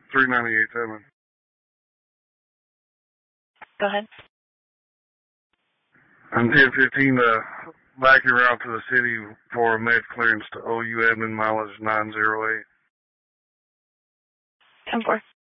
3987. Go ahead. I'm 1015 back your route to the city for a med clearance to OU admin mileage 908. 10-4.